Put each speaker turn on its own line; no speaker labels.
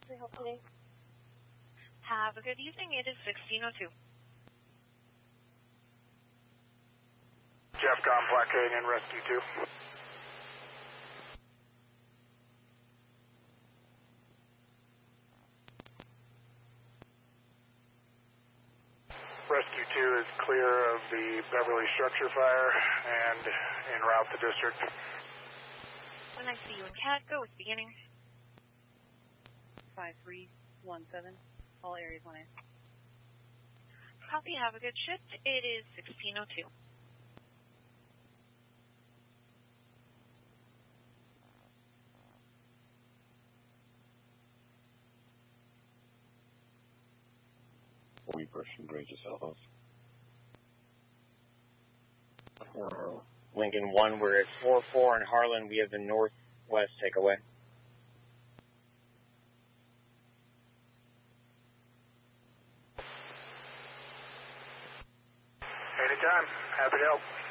we help today?
Have a good evening. It is 1602.
Jeff Gone, Black Canyon, Rescue 2. Rescue 2 is clear of the Beverly structure fire and en route to district.
When I see you in CAT, go with beginning.
5317, all areas 1A.
Copy, have a good shift. It is 1602.
We person grade yourself off.
Lincoln 1, we're at 4-4 in Harlan. We have the northwest takeaway.
Anytime. Happy to help.